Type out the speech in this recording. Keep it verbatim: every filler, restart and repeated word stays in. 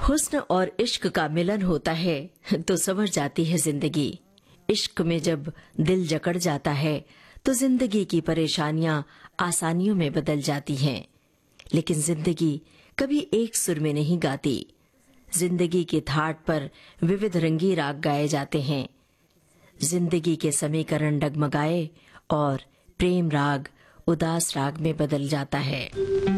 हुस्न और इश्क का मिलन होता है तो समझ जाती है जिंदगी। इश्क में जब दिल जकड़ जाता है तो जिंदगी की परेशानियां आसानियों में बदल जाती हैं। लेकिन जिंदगी कभी एक सुर में नहीं गाती। जिंदगी के थाट पर विविध रंगी राग गाए जाते हैं। जिंदगी के समीकरण डगमगाए और प्रेम राग उदास राग में बदल जाता है।